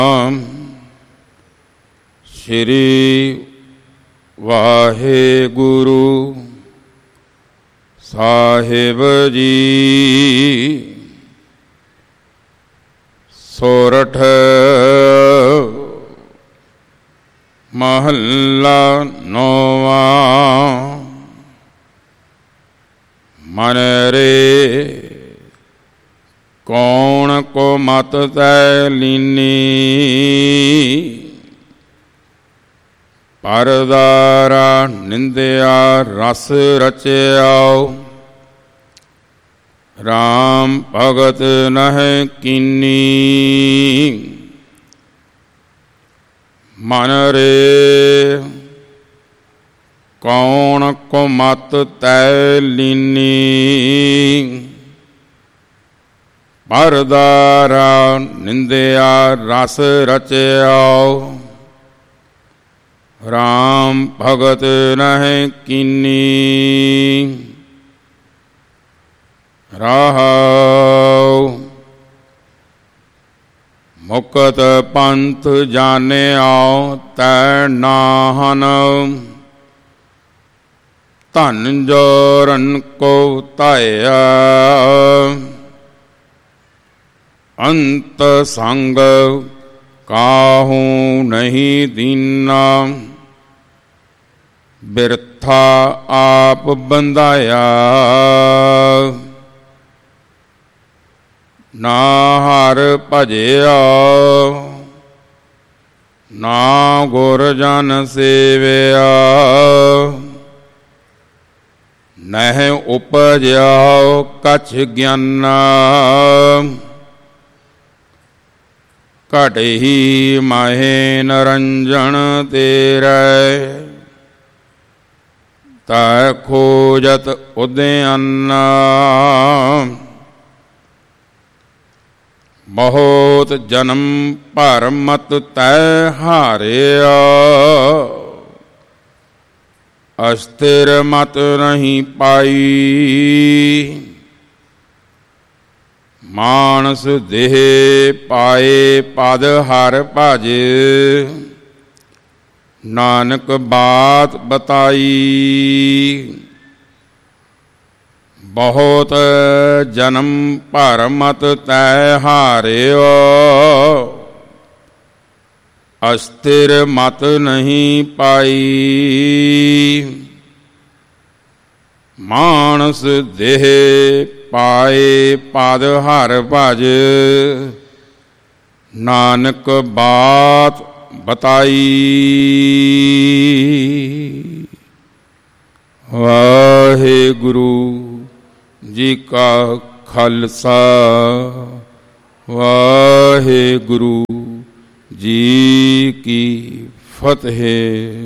ਸ਼੍ਰੀ ਵਾਹਿਗੁਰੂ ਸਾਹਿਬ ਜੀ। ਸੋਰਠ ਮਹੱਲਾ ਨੌਵਾਂ। ਮਨ ਰੇ ਕੌਣ ਕੋ ਮਤ ਤੈ ਲੀਨੀ, ਪਰਦਾਰਾ ਨਿੰਦਿਆ ਰਸ ਰਚਿਆਓ, ਰਾਮ ਭਗਤ ਨਹਿ ਕੀਨੀ। ਮਨ ਰੇ ਕੌਣ ਕੋ ਮਤ ਤੈ ਲੀਨੀ, ਪਰਦਾਰਾ ਨਿੰਦਿਆ ਰਸ ਰਚਿਆਓ, ਰਾਮ ਭਗਤ ਨਹਿ ਕੀਨੀ। ਰਾਹਉ ਮੁਕਤ ਪੰਥ ਜਾਣਿਆਓ ਤੈ ਨਾਹਨ, ਧਨ ਜੋਰਨ ਕੋ ਧਾਇਆ, ਅੰਤ ਸੰਗ ਕਾਹੂ ਨਹੀਂ ਦੀਨਾ, ਬਿਰਥਾ ਆਪ ਬੰਧਾਇਆ। ਨਾ ਹਰਿ ਭਜਿਆ ਨਾ ਗੁਰ ਜਨ ਸੇਵਿਆ, ਨਹਿ ਉਪਜਿਆ ਕਛ ਗਿਆਨਾ, ਘਟਿ ਮਾਹੇ ਨਰੰਜਨ ਤੇਰੇ, ਤੈ ਖੋਜਤ ਉਦਿਆਨਾ। ਬਹੁਤ ਜਨਮ ਭਰ ਮਤ ਤੈ ਹਾਰਿਆ, ਅਸਥਿਰ ਮਤ ਨਹੀਂ ਪਾਈ, ਮਾਨਸ ਦੇਹ ਪਾਏ ਪਦ ਹਰਿ ਭਜ, ਨਾਨਕ ਬਾਤ ਬਤਾਈ। ਬਹੁਤ ਜਨਮ ਭਰ ਮਤ ਤੈ ਹਾਰਿਓ, ਅਸਥਿਰ ਮਤ ਨਹੀਂ ਪਾਈ, ਮਾਨਸ ਦੇਹ ਪਾਏ ਪਦ ਹਰਿ ਭਜ, ਨਾਨਕ ਬਾਤ ਬਤਾਈ। ਵਾਹਿਗੁਰੂ ਜੀ ਕਾ ਖਾਲਸਾ, ਵਾਹਿਗੁਰੂ ਜੀ ਕੀ ਫਤਿਹ।